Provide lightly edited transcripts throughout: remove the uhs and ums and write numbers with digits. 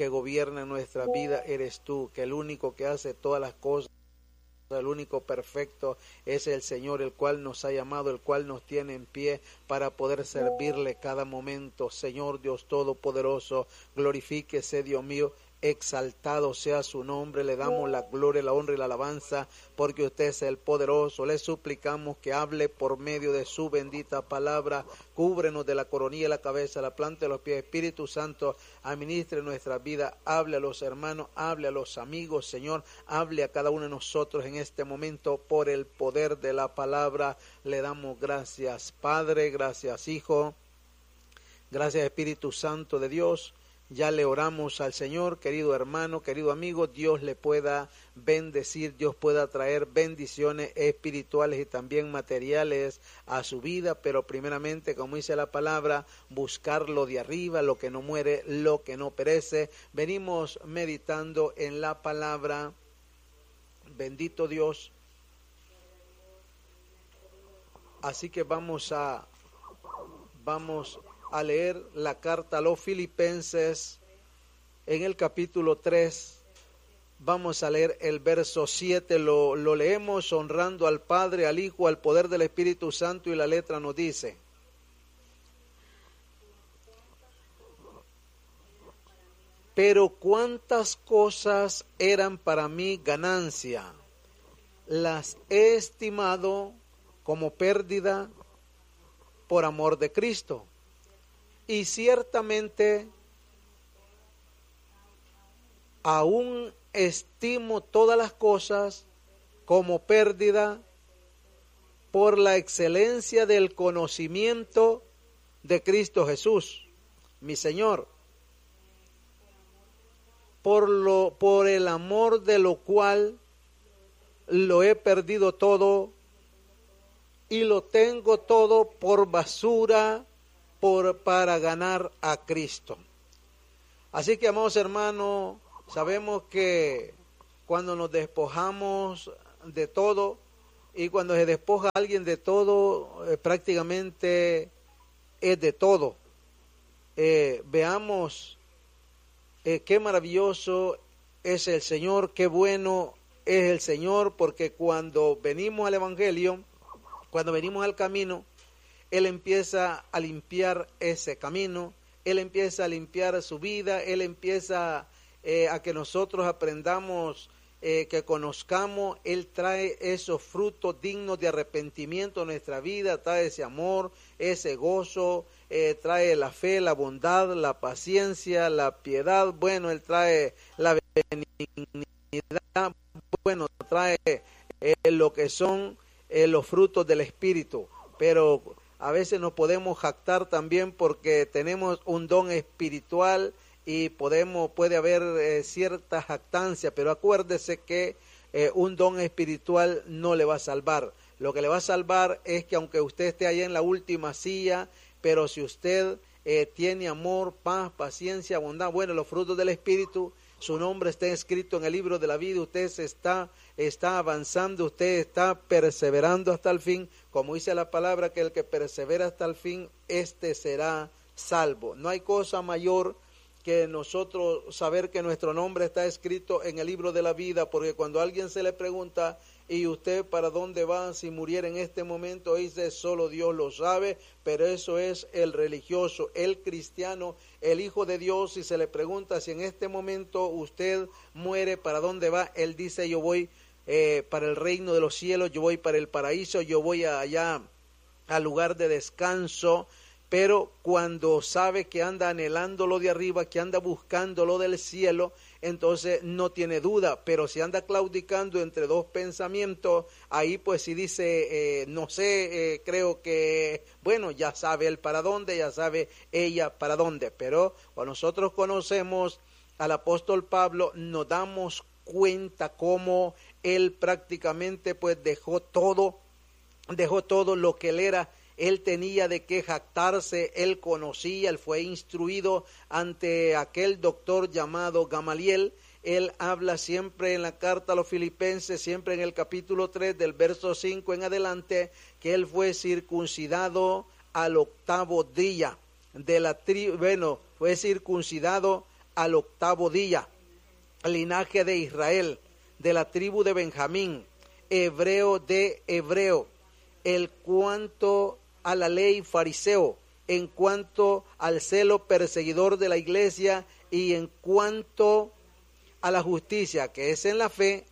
que gobierna nuestra vida eres tú, que el único que hace todas las cosas, el único perfecto es el Señor, el cual nos ha llamado, el cual nos tiene en pie para poder servirle cada momento. Señor Dios Todopoderoso, glorifíquese, Dios mío, exaltado sea su nombre, le damos la gloria, la honra y la alabanza, porque usted es el poderoso. Le suplicamos que hable por medio de su bendita palabra, cúbrenos de la coronilla de la cabeza, la planta de los pies. Espíritu Santo, administre nuestra vida, hable a los hermanos, hable a los amigos, Señor, hable a cada uno de nosotros en este momento por el poder de la palabra. Le damos gracias, Padre, gracias, Hijo, gracias, Espíritu Santo de Dios. Ya le oramos al Señor, querido hermano, querido amigo, Dios le pueda bendecir, Dios pueda traer bendiciones espirituales y también materiales a su vida, pero primeramente, como dice la palabra, buscar lo de arriba, lo que no muere, lo que no perece. Venimos meditando en la palabra, bendito Dios. Así que vamos a leer la carta a los Filipenses en el capítulo 3. Vamos a leer el verso 7, lo leemos honrando al Padre, al Hijo, al poder del Espíritu Santo, y la letra nos dice: pero cuántas cosas eran para mí ganancia, las he estimado como pérdida por amor de Cristo. Y ciertamente aún estimo todas las cosas como pérdida por la excelencia del conocimiento de Cristo Jesús, mi Señor, por el amor de lo cual lo he perdido todo y lo tengo todo por basura para ganar a Cristo. Así que, amados hermanos, sabemos que cuando nos despojamos de todo, y cuando se despoja a alguien de todo, prácticamente es de todo. Veamos qué maravilloso es el Señor, qué bueno es el Señor, porque cuando venimos al Evangelio, cuando venimos al camino, Él empieza a limpiar ese camino, Él empieza a limpiar su vida, Él empieza a que nosotros aprendamos, que conozcamos. Él trae esos frutos dignos de arrepentimiento a nuestra vida, trae ese amor, ese gozo, trae la fe, la bondad, la paciencia, la piedad. Bueno, Él trae la benignidad, bueno, trae lo que son los frutos del Espíritu, pero a veces nos podemos jactar también porque tenemos un don espiritual y puede haber cierta jactancia, pero acuérdese que un don espiritual no le va a salvar. Lo que le va a salvar es que aunque usted esté allá en la última silla, pero si usted tiene amor, paz, paciencia, bondad, bueno, los frutos del Espíritu, su nombre está escrito en el libro de la vida, usted está avanzando, usted está perseverando hasta el fin, como dice la palabra, que el que persevera hasta el fin, este será salvo. No hay cosa mayor que nosotros saber que nuestro nombre está escrito en el libro de la vida, porque cuando a alguien se le pregunta, ¿y usted para dónde va si muriera en este momento? Dice, solo Dios lo sabe, pero eso es el religioso, el cristiano, el Hijo de Dios. Si se le pregunta si en este momento usted muere, ¿para dónde va? Él dice, yo voy para el reino de los cielos, yo voy para el paraíso, yo voy allá al lugar de descanso. Pero cuando sabe que anda anhelando lo de arriba, que anda buscando lo del cielo, entonces no tiene duda. Pero si anda claudicando entre dos pensamientos, ahí pues si dice, no sé, creo que, bueno, ya sabe él para dónde, ya sabe ella para dónde. Pero cuando nosotros conocemos al apóstol Pablo, nos damos cuenta cómo él prácticamente pues dejó todo lo que él era. Él tenía de qué jactarse, él conocía, él fue instruido ante aquel doctor llamado Gamaliel. Él habla siempre en la carta a los Filipenses, siempre en el capítulo 3 del verso 5 en adelante, que él fue circuncidado al 8º día de la tribu, fue circuncidado al 8º día, linaje de Israel, de la tribu de Benjamín, hebreo de hebreo, en cuanto a la ley fariseo, en cuanto al celo perseguidor de la iglesia y en cuanto a la justicia que es en la fe,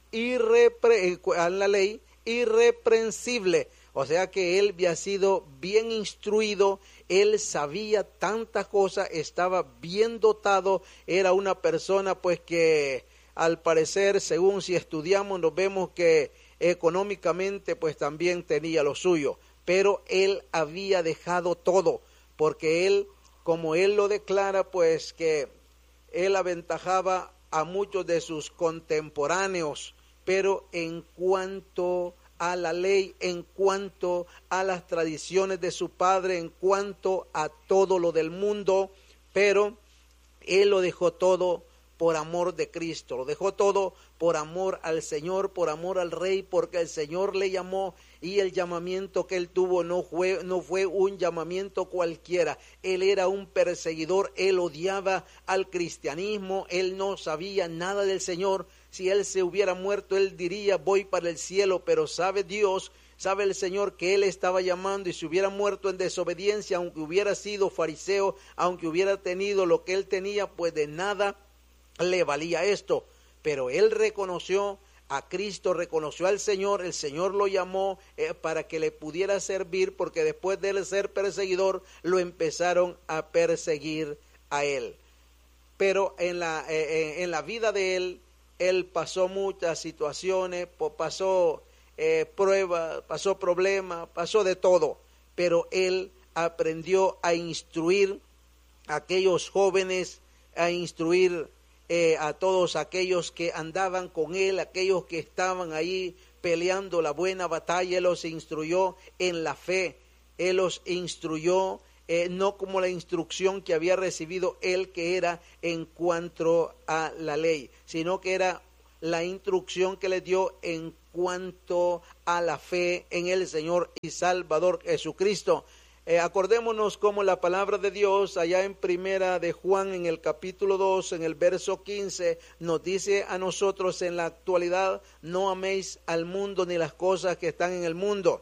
a la ley irreprensible. O sea que él había sido bien instruido, él sabía tantas cosas, estaba bien dotado, era una persona pues que al parecer, según si estudiamos, nos vemos que económicamente pues también tenía lo suyo, pero él había dejado todo, porque él, como él lo declara, pues que él aventajaba a muchos de sus contemporáneos, pero en cuanto a la ley, en cuanto a las tradiciones de su padre, en cuanto a todo lo del mundo, pero él lo dejó todo por amor de Cristo, lo dejó todo por amor al Señor, por amor al Rey, porque el Señor le llamó y el llamamiento que él tuvo no fue un llamamiento cualquiera. Él era un perseguidor, él odiaba al cristianismo, él no sabía nada del Señor. Si él se hubiera muerto, él diría voy para el cielo, pero sabe Dios, sabe el Señor que él estaba llamando, y si hubiera muerto en desobediencia, aunque hubiera sido fariseo, aunque hubiera tenido lo que él tenía, pues de nada le valía esto. Pero él reconoció a Cristo, reconoció al Señor, el Señor lo llamó para que le pudiera servir, porque después de él ser perseguidor, lo empezaron a perseguir a él. Pero en la vida de él pasó muchas situaciones, pasó pruebas, pasó problemas, pasó de todo, pero él aprendió a instruir a aquellos jóvenes, a instruir a todos aquellos que andaban con él, aquellos que estaban ahí peleando la buena batalla. Él los instruyó en la fe, él los instruyó no como la instrucción que había recibido él, que era en cuanto a la ley, sino que era la instrucción que le dio en cuanto a la fe en el Señor y Salvador Jesucristo. Acordémonos como la palabra de Dios allá en Primera de Juan, en el capítulo 2, en el verso 15, nos dice a nosotros en la actualidad: no améis al mundo ni las cosas que están en el mundo,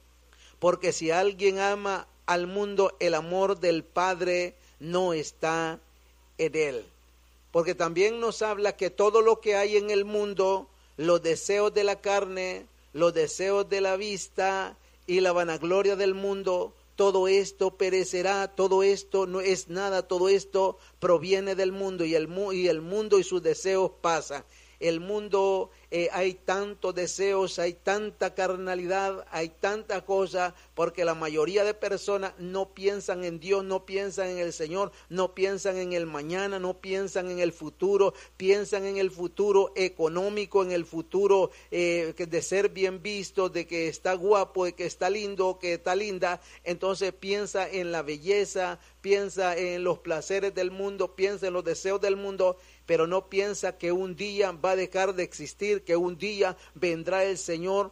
porque si alguien ama al mundo, el amor del Padre no está en él. Porque también nos habla que todo lo que hay en el mundo, los deseos de la carne, los deseos de la vista y la vanagloria del mundo, todo esto perecerá, todo esto no es nada, todo esto proviene del mundo, y el mundo y sus deseos pasan. El mundo, hay tantos deseos, hay tanta carnalidad, hay tanta cosa, porque la mayoría de personas no piensan en Dios, no piensan en el Señor, no piensan en el mañana, no piensan en el futuro, piensan en el futuro económico, en el futuro de ser bien visto, de que está guapo, de que está lindo, que está linda. Entonces piensa en la belleza, piensa en los placeres del mundo, piensa en los deseos del mundo, pero no piensa que un día va a dejar de existir, que un día vendrá el Señor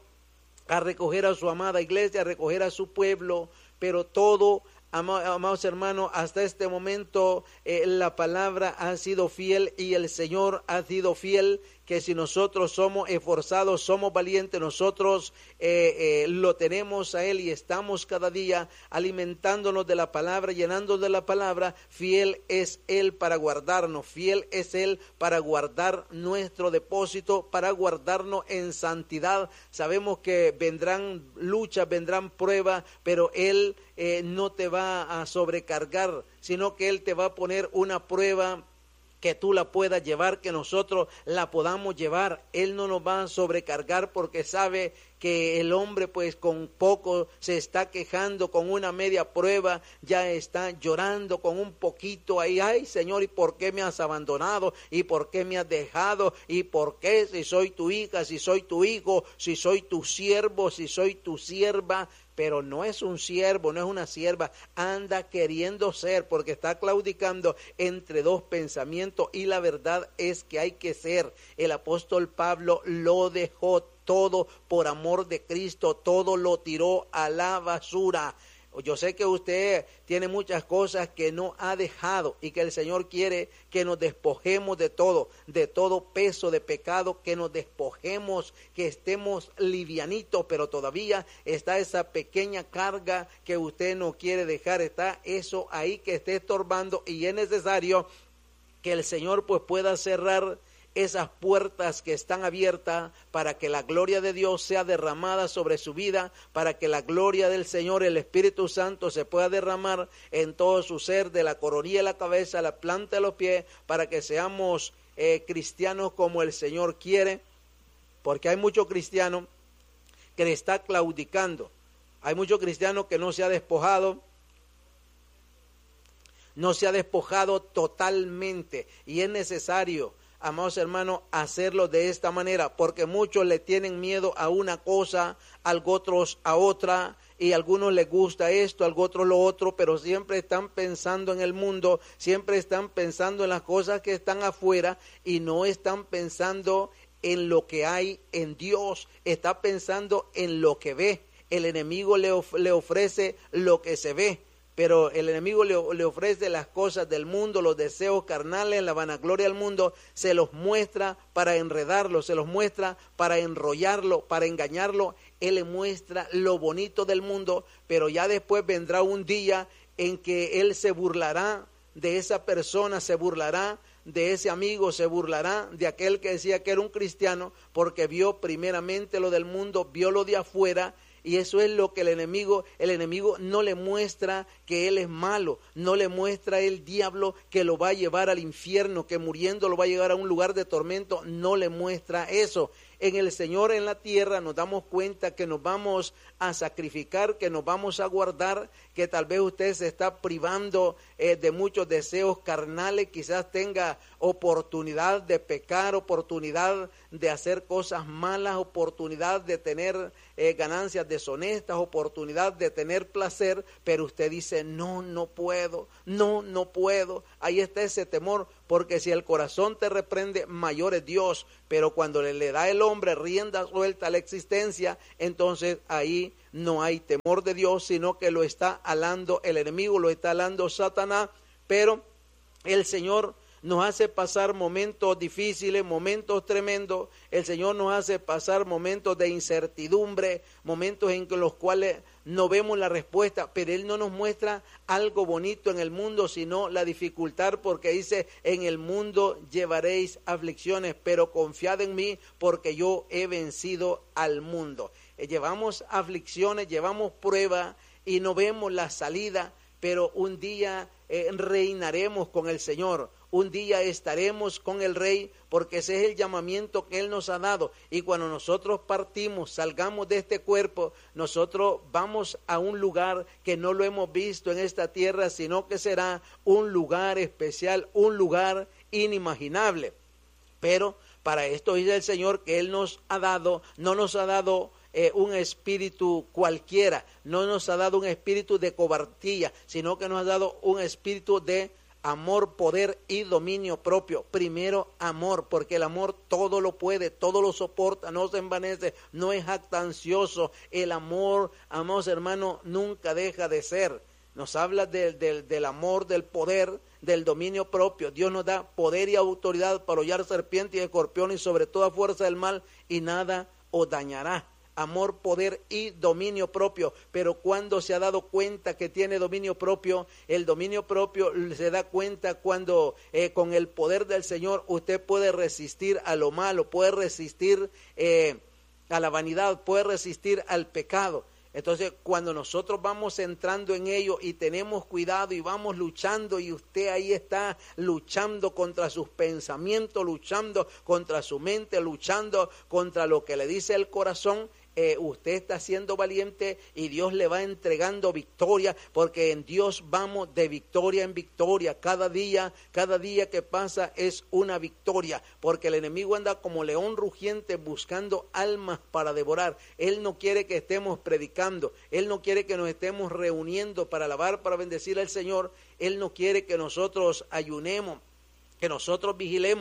a recoger a su amada iglesia, a recoger a su pueblo. Pero todo, amados hermanos, hasta este momento la palabra ha sido fiel y el Señor ha sido fiel, que si nosotros somos esforzados, somos valientes, nosotros lo tenemos a Él y estamos cada día alimentándonos de la palabra, llenándonos de la palabra. Fiel es Él para guardarnos, fiel es Él para guardar nuestro depósito, para guardarnos en santidad. Sabemos que vendrán luchas, vendrán pruebas, pero Él no te va a sobrecargar, sino que Él te va a poner una prueba que tú la puedas llevar, que nosotros la podamos llevar. Él no nos va a sobrecargar, porque sabe que el hombre pues con poco se está quejando, con una media prueba ya está llorando, con un poquito ahí, ay Señor, ¿y por qué me has abandonado? ¿Y por qué me has dejado? ¿Y por qué, si soy tu hija, si soy tu hijo, si soy tu siervo, si soy tu sierva? Pero no es un siervo, no es una sierva, anda queriendo ser, porque está claudicando entre dos pensamientos, y la verdad es que hay que ser. El apóstol Pablo lo dejó todo por amor de Cristo, todo lo tiró a la basura. Yo sé que usted tiene muchas cosas que no ha dejado y que el Señor quiere que nos despojemos de todo peso de pecado, que nos despojemos, que estemos livianitos, pero todavía está esa pequeña carga que usted no quiere dejar, está eso ahí que esté estorbando y es necesario que el Señor pues pueda cerrar esas puertas que están abiertas para que la gloria de Dios sea derramada sobre su vida, para que la gloria del Señor, el Espíritu Santo, se pueda derramar en todo su ser, de la coronilla de la cabeza a la planta de los pies, para que seamos cristianos como el Señor quiere, porque hay muchos cristianos que le está claudicando, hay muchos cristianos que no se ha despojado totalmente, y es necesario, amados hermanos, hacerlo de esta manera, porque muchos le tienen miedo a una cosa, a otros a otra, y a algunos les gusta esto, a otros lo otro, pero siempre están pensando en el mundo, siempre están pensando en las cosas que están afuera, y no están pensando en lo que hay en Dios, está pensando en lo que ve. El enemigo le ofrece lo que se ve, pero el enemigo le ofrece las cosas del mundo, los deseos carnales, la vanagloria del mundo, se los muestra para enredarlo, se los muestra para enrollarlo, para engañarlo. Él le muestra lo bonito del mundo, pero ya después vendrá un día en que él se burlará de esa persona, se burlará de ese amigo, se burlará de aquel que decía que era un cristiano, porque vio primeramente lo del mundo, vio lo de afuera. Y eso es lo que el enemigo no le muestra que él es malo, no le muestra el diablo que lo va a llevar al infierno, que muriendo lo va a llevar a un lugar de tormento, no le muestra eso. En el Señor, en la tierra, nos damos cuenta que nos vamos a sacrificar, que nos vamos a guardar, que tal vez usted se está privando de muchos deseos carnales, quizás tenga oportunidad de pecar, oportunidad de hacer cosas malas, oportunidad de tener ganancias deshonestas, oportunidad de tener placer, pero usted dice, no puedo. Ahí está ese temor, porque si el corazón te reprende, mayor es Dios, pero cuando le da el hombre rienda suelta a la existencia, entonces ahí no hay temor de Dios, sino que lo está alando el enemigo, lo está alando Satanás. Pero el Señor nos hace pasar momentos difíciles, momentos tremendos. El Señor nos hace pasar momentos de incertidumbre, momentos en los cuales no vemos la respuesta, pero Él no nos muestra algo bonito en el mundo, sino la dificultad, porque dice, en el mundo llevaréis aflicciones, pero confiad en mí, porque yo he vencido al mundo. Llevamos aflicciones, llevamos pruebas y no vemos la salida, pero un día reinaremos con el Señor. Un día estaremos con el Rey, porque ese es el llamamiento que Él nos ha dado. Y cuando nosotros partimos, salgamos de este cuerpo, nosotros vamos a un lugar que no lo hemos visto en esta tierra, sino que será un lugar especial, un lugar inimaginable. Pero para esto dice el Señor que Él nos ha dado, no nos ha dado un espíritu cualquiera, no nos ha dado un espíritu de cobardía, sino que nos ha dado un espíritu de amor, poder y dominio propio. Primero amor, porque el amor todo lo puede, todo lo soporta, no se envanece, no es jactancioso. El amor, amados hermanos, nunca deja de ser. Nos habla del amor, del poder, del dominio propio. Dios nos da poder y autoridad para hollar serpientes y escorpiones y sobre toda fuerza del mal, y nada os dañará. Amor, poder y dominio propio. Pero cuando se ha dado cuenta que tiene dominio propio, el dominio propio se da cuenta cuando con el poder del Señor usted puede resistir a lo malo, puede resistir a la vanidad, puede resistir al pecado. Entonces, cuando nosotros vamos entrando en ello y tenemos cuidado y vamos luchando, y usted ahí está luchando contra sus pensamientos, luchando contra su mente, luchando contra lo que le dice el corazón, usted está siendo valiente y Dios le va entregando victoria, porque en Dios vamos de victoria en victoria. Cada día que pasa es una victoria, porque el enemigo anda como león rugiente buscando almas para devorar. Él no quiere que estemos predicando, Él no quiere que nos estemos reuniendo para alabar, para bendecir al Señor. Él no quiere que nosotros ayunemos, que nosotros vigilemos.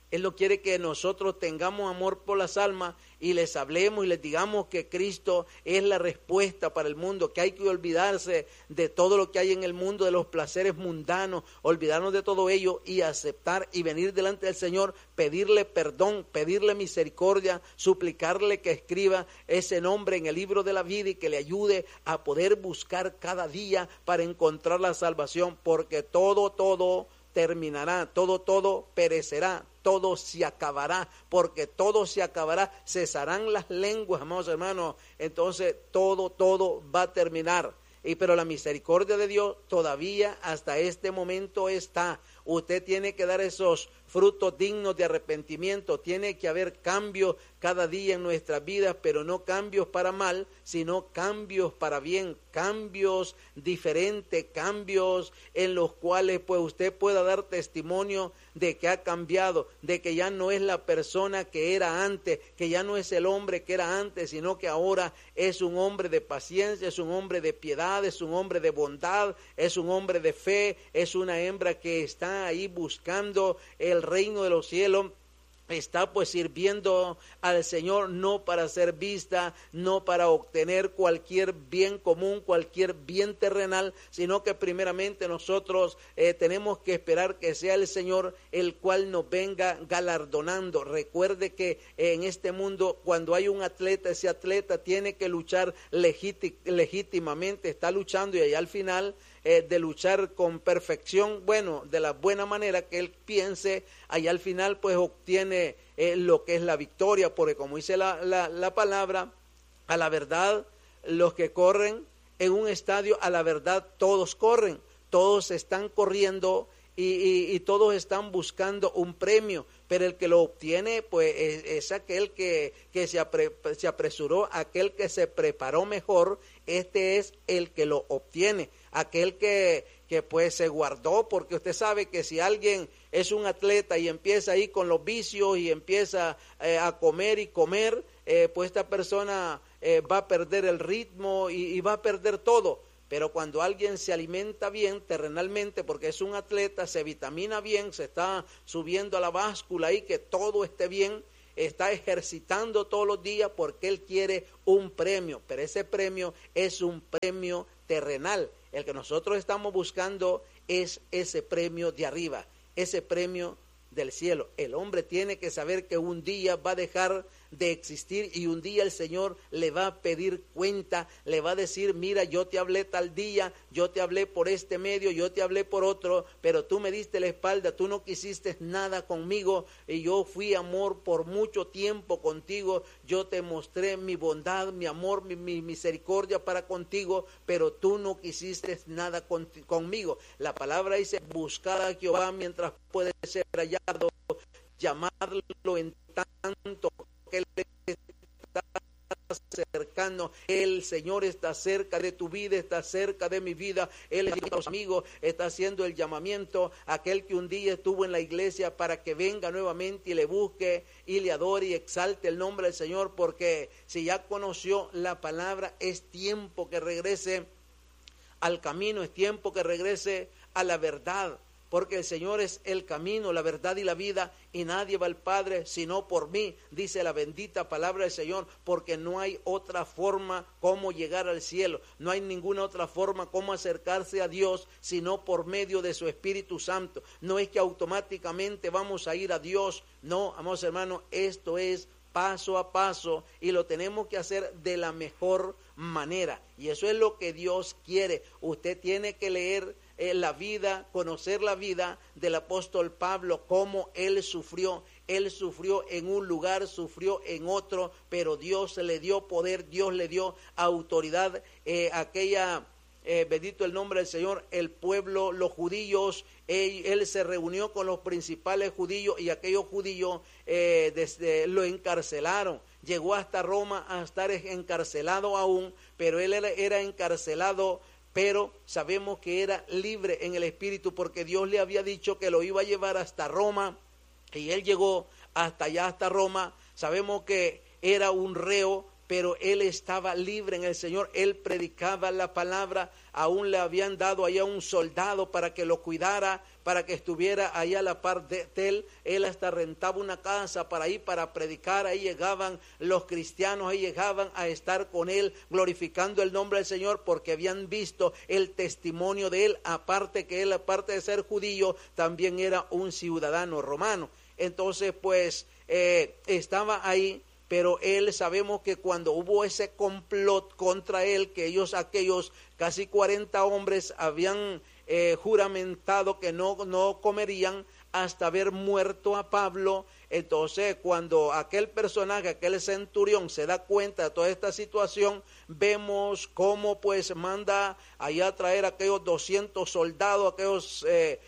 Él no quiere que nosotros tengamos amor por las almas y les hablemos y les digamos que Cristo es la respuesta para el mundo, que hay que olvidarse de todo lo que hay en el mundo, de los placeres mundanos, olvidarnos de todo ello y aceptar y venir delante del Señor, pedirle perdón, pedirle misericordia, suplicarle que escriba ese nombre en el libro de la vida y que le ayude a poder buscar cada día para encontrar la salvación, porque todo terminará, todo perecerá, todo se acabará, porque todo se acabará, cesarán las lenguas, amados hermanos, entonces todo va a terminar. Pero la misericordia de Dios todavía hasta este momento está. Usted tiene que dar esos frutos dignos de arrepentimiento, tiene que haber cambios cada día en nuestras vidas, pero no cambios para mal, sino cambios para bien, cambios diferentes, cambios en los cuales pues usted pueda dar testimonio de que ha cambiado, de que ya no es la persona que era antes, que ya no es el hombre que era antes, sino que ahora es un hombre de paciencia, es un hombre de piedad, es un hombre de bondad, es un hombre de fe, es una hembra que está ahí buscando el reino de los cielos, está pues sirviendo al Señor no para ser vista, no para obtener cualquier bien común, cualquier bien terrenal, sino que primeramente nosotros tenemos que esperar que sea el Señor el cual nos venga galardonando. Recuerde que en este mundo cuando hay un atleta, ese atleta tiene que luchar legítimamente, está luchando y allá al final de luchar con perfección, bueno, de la buena manera que él piense, allá al final pues obtiene lo que es la victoria, porque como dice la palabra, a la verdad los que corren en un estadio, a la verdad todos corren, todos están corriendo y todos están buscando un premio, pero el que lo obtiene pues es aquel que se apresuró, aquel que se preparó mejor, este es el que lo obtiene. Aquel que pues se guardó, porque usted sabe que si alguien es un atleta y empieza ahí con los vicios y empieza a comer y comer, pues esta persona va a perder el ritmo y va a perder todo. Pero cuando alguien se alimenta bien terrenalmente, porque es un atleta, se vitamina bien, se está subiendo a la báscula y que todo esté bien, está ejercitando todos los días porque él quiere un premio, pero ese premio es un premio terrenal. El que nosotros estamos buscando es ese premio de arriba, ese premio del cielo. El hombre tiene que saber que un día va a dejar de existir y un día el Señor le va a pedir cuenta, le va a decir, mira, yo te hablé tal día, yo te hablé por este medio, yo te hablé por otro, pero tú me diste la espalda, tú no quisiste nada conmigo y yo fui amor por mucho tiempo contigo, yo te mostré mi bondad, mi amor, mi misericordia para contigo, pero tú no quisiste nada conmigo. La palabra dice, buscad a Jehová mientras puede ser hallado, llamarlo en tanto que Él está cercano, el Señor está cerca de tu vida, está cerca de mi vida, Él a los amigos está haciendo el llamamiento, aquel que un día estuvo en la iglesia para que venga nuevamente y le busque y le adore y exalte el nombre del Señor, porque si ya conoció la palabra, es tiempo que regrese al camino, es tiempo que regrese a la verdad, porque el Señor es el camino, la verdad y la vida, y nadie va al Padre sino por mí, dice la bendita palabra del Señor, porque no hay otra forma como llegar al cielo, no hay ninguna otra forma como acercarse a Dios, sino por medio de su Espíritu Santo. No es que automáticamente vamos a ir a Dios, no, amados hermanos, esto es paso a paso y lo tenemos que hacer de la mejor manera, y eso es lo que Dios quiere. Usted tiene que leer la vida, conocer la vida del apóstol Pablo, cómo él sufrió en un lugar, sufrió en otro, pero Dios le dio poder, Dios le dio autoridad, bendito el nombre del Señor, el pueblo, los judíos, él se reunió con los principales judíos y aquellos judíos lo encarcelaron, llegó hasta Roma a estar encarcelado aún, pero él era encarcelado, pero sabemos que era libre en el espíritu porque Dios le había dicho que lo iba a llevar hasta Roma y él llegó hasta allá, hasta Roma. Sabemos que era un reo, pero él estaba libre en el Señor, él predicaba la palabra, aún le habían dado allá un soldado para que lo cuidara, para que estuviera allá a la par de él hasta rentaba una casa para ir para predicar, ahí llegaban los cristianos, ahí llegaban a estar con él, glorificando el nombre del Señor, porque habían visto el testimonio de él, aparte que él, aparte de ser judío, también era un ciudadano romano. Entonces pues estaba ahí, pero él, sabemos que cuando hubo ese complot contra él, que aquellos casi 40 hombres habían juramentado que no comerían hasta ver muerto a Pablo. Entonces cuando aquel personaje, aquel centurión se da cuenta de toda esta situación, vemos cómo pues manda allá a traer aquellos 200 soldados, aquellos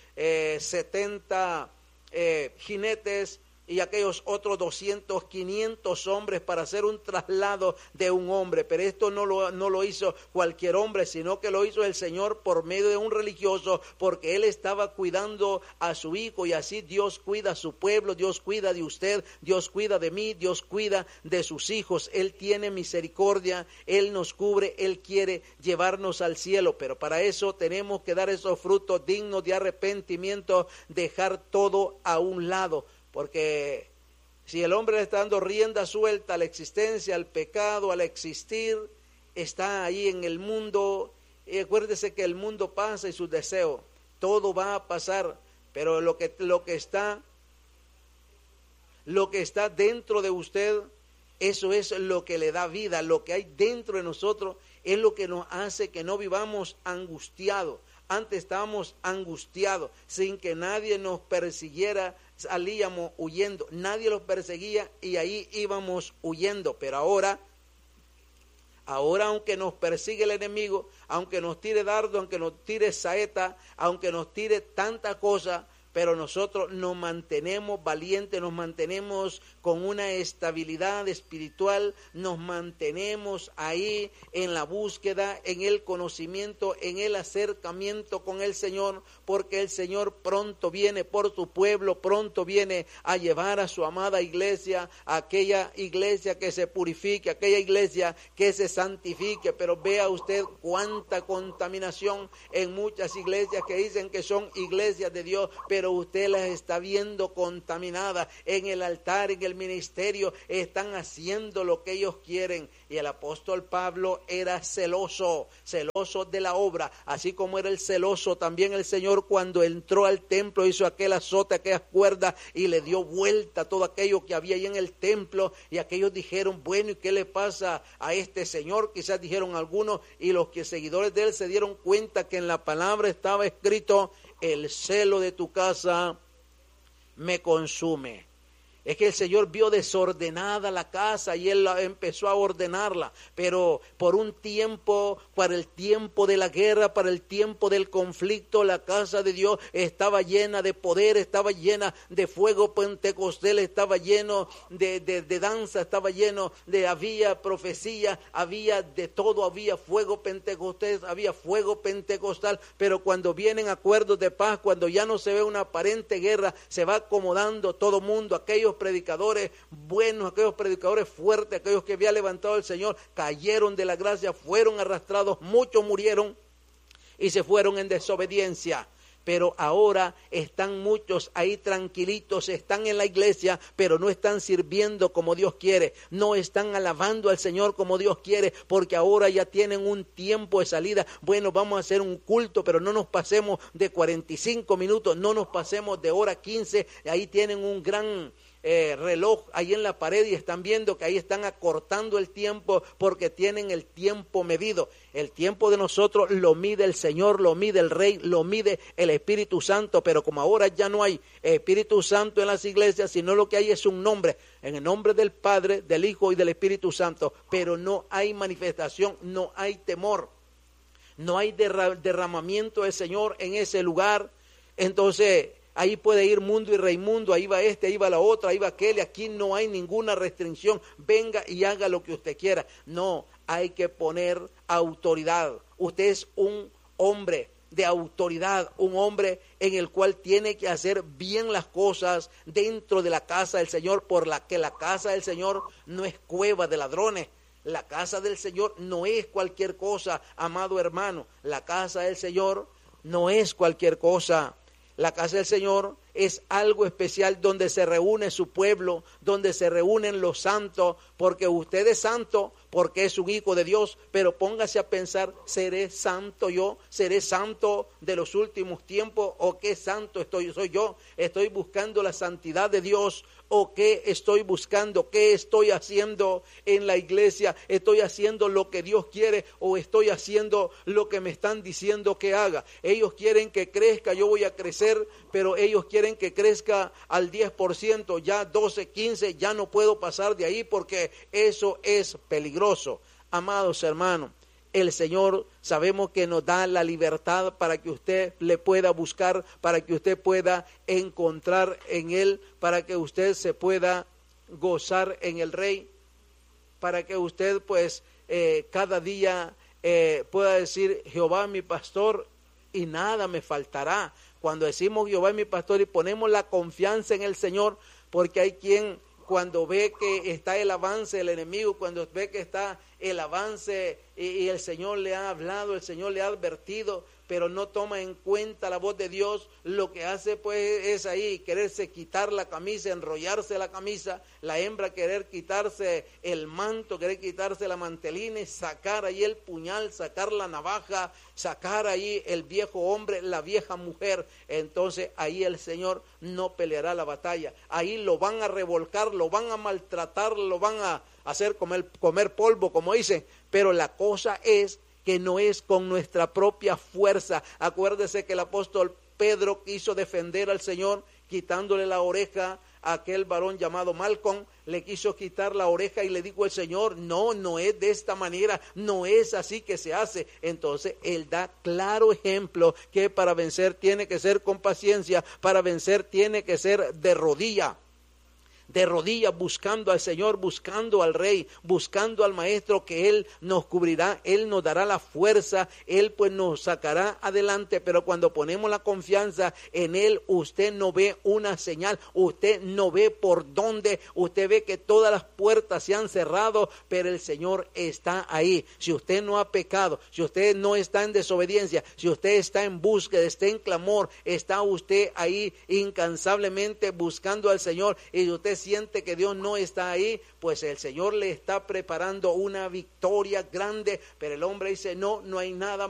70 jinetes y aquellos otros 200, 500 hombres para hacer un traslado de un hombre. Pero esto no lo hizo cualquier hombre, sino que lo hizo el Señor por medio de un religioso, porque él estaba cuidando a su hijo, y así Dios cuida a su pueblo, Dios cuida de usted, Dios cuida de mí, Dios cuida de sus hijos. Él tiene misericordia, él nos cubre, él quiere llevarnos al cielo, pero para eso tenemos que dar esos frutos dignos de arrepentimiento, dejar todo a un lado. Porque si el hombre le está dando rienda suelta a la existencia, al pecado, al existir, está ahí en el mundo, y acuérdese que el mundo pasa y sus deseos, todo va a pasar, pero lo que está dentro de usted, eso es lo que le da vida. Lo que hay dentro de nosotros es lo que nos hace que no vivamos angustiados. Antes estábamos angustiados, sin que nadie nos persiguiera, salíamos huyendo, nadie los perseguía y ahí íbamos huyendo. Pero ahora aunque nos persigue el enemigo, aunque nos tire dardo, aunque nos tire saeta, aunque nos tire tanta cosa, pero nosotros nos mantenemos valientes, nos mantenemos con una estabilidad espiritual, nos mantenemos ahí en la búsqueda, en el conocimiento, en el acercamiento con el Señor, porque el Señor pronto viene por su pueblo, pronto viene a llevar a su amada iglesia, a aquella iglesia que se purifique, aquella iglesia que se santifique. Pero vea usted cuánta contaminación en muchas iglesias que dicen que son iglesias de Dios, pero usted las está viendo contaminadas. En el altar, en el ministerio, están haciendo lo que ellos quieren. Y el apóstol Pablo era celoso de la obra, así como era el celoso también el Señor cuando entró al templo, hizo aquel azote, aquellas cuerdas y le dio vuelta a todo aquello que había ahí en el templo. Y aquellos dijeron, bueno, ¿y qué le pasa a este Señor? Quizás dijeron algunos, y los que seguidores de él se dieron cuenta que en la palabra estaba escrito: el celo de tu casa me consume. Es que el Señor vio desordenada la casa y Él empezó a ordenarla, pero por un tiempo, para el tiempo de la guerra, para el tiempo del conflicto, la casa de Dios estaba llena de poder, estaba llena de fuego pentecostal, estaba lleno de danza, estaba lleno había profecía, había de todo, había fuego pentecostal, pero cuando vienen acuerdos de paz, cuando ya no se ve una aparente guerra, se va acomodando todo mundo. Aquellos predicadores buenos, aquellos predicadores fuertes, aquellos que había levantado el Señor, cayeron de la gracia, fueron arrastrados, muchos murieron y se fueron en desobediencia. Pero ahora están muchos ahí tranquilitos, están en la iglesia, pero no están sirviendo como Dios quiere, no están alabando al Señor como Dios quiere, porque ahora ya tienen un tiempo de salida. Bueno, vamos a hacer un culto, pero no nos pasemos de 45 minutos, no nos pasemos de hora 15, ahí tienen un gran reloj ahí en la pared y están viendo que ahí están acortando el tiempo porque tienen el tiempo medido. El tiempo de nosotros lo mide el Señor, lo mide el Rey, lo mide el Espíritu Santo, pero como ahora ya no hay Espíritu Santo en las iglesias, sino lo que hay es un nombre, en el nombre del Padre, del Hijo y del Espíritu Santo, pero no hay manifestación, no hay temor, no hay derramamiento del Señor en ese lugar. Entonces ahí puede ir mundo y reimundo, ahí va este, ahí va la otra, ahí va aquel, y aquí no hay ninguna restricción, venga y haga lo que usted quiera. No, hay que poner autoridad. Usted es un hombre de autoridad, un hombre en el cual tiene que hacer bien las cosas dentro de la casa del Señor, por la que la casa del Señor no es cueva de ladrones. La casa del Señor no es cualquier cosa, amado hermano. La casa del Señor no es cualquier cosa. La casa del Señor es algo especial donde se reúne su pueblo, donde se reúnen los santos, porque usted es santo, porque es un hijo de Dios, pero póngase a pensar, ¿seré santo yo? ¿Seré santo de los últimos tiempos? ¿O qué santo soy yo? ¿Estoy buscando la santidad de Dios? ¿O qué estoy buscando? ¿Qué estoy haciendo en la iglesia? ¿Estoy haciendo lo que Dios quiere o estoy haciendo lo que me están diciendo que haga? Ellos quieren que crezca, yo voy a crecer, pero ellos quieren que crezca al 10%, ya 12, 15, ya no puedo pasar de ahí porque eso es peligroso. Amados hermanos, el Señor sabemos que nos da la libertad para que usted le pueda buscar, para que usted pueda encontrar en Él, para que usted se pueda gozar en el Rey, para que usted pues cada día pueda decir, Jehová mi pastor y nada me faltará. Cuando decimos Jehová es mi pastor y ponemos la confianza en el Señor, porque hay quien cuando ve que está el avance del enemigo, cuando ve que está el avance y el Señor le ha hablado, el Señor le ha advertido, pero no toma en cuenta la voz de Dios, lo que hace pues es ahí quererse quitar la camisa, enrollarse la camisa, la hembra querer quitarse el manto, querer quitarse la mantelina y sacar ahí el puñal, sacar la navaja, sacar ahí el viejo hombre, la vieja mujer. Entonces ahí el Señor no peleará la batalla, ahí lo van a revolcar, lo van a maltratar, lo van a hacer comer polvo, como dicen, pero la cosa es que no es con nuestra propia fuerza. Acuérdese que el apóstol Pedro quiso defender al Señor quitándole la oreja a aquel varón llamado Malcom, le quiso quitar la oreja y le dijo el Señor, no es de esta manera, no es así que se hace. Entonces Él da claro ejemplo que para vencer tiene que ser con paciencia, para vencer tiene que ser de rodillas, buscando al Señor, buscando al Rey, buscando al Maestro, que Él nos cubrirá, Él nos dará la fuerza, Él pues nos sacará adelante. Pero cuando ponemos la confianza en Él, usted no ve una señal, usted no ve por dónde, usted ve que todas las puertas se han cerrado, pero el Señor está ahí. Si usted no ha pecado, si usted no está en desobediencia, si usted está en búsqueda, está en clamor, está usted ahí incansablemente buscando al Señor, y usted siente que Dios no está ahí, pues el Señor le está preparando una victoria grande. Pero el hombre dice, no hay nada